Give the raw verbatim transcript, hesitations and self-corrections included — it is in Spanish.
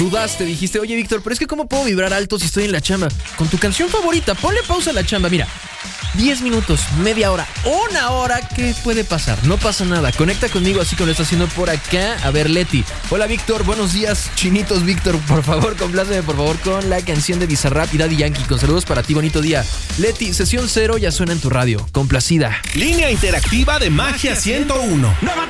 Dudaste, dijiste, oye Víctor, pero es que ¿cómo puedo vibrar alto si estoy en la chamba? Con tu canción favorita, ponle pausa a la chamba. Mira, diez minutos, media hora, una hora, ¿qué puede pasar? No pasa nada, conecta conmigo así como lo está haciendo por acá. A ver, Leti. Hola Víctor, buenos días, chinitos Víctor, por favor, compláceme por favor con la canción de Bizarrap y Daddy Yankee. Con saludos para ti, bonito día. Leti, sesión cero ya suena en tu radio, complacida. Línea interactiva de Magia ciento uno. Nueva